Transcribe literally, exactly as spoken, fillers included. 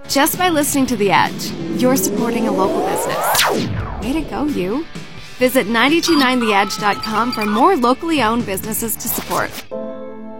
Just by listening to The Edge, you're supporting a local business. Way to go, you. Visit nine two nine the edge dot com for more locally owned businesses to support.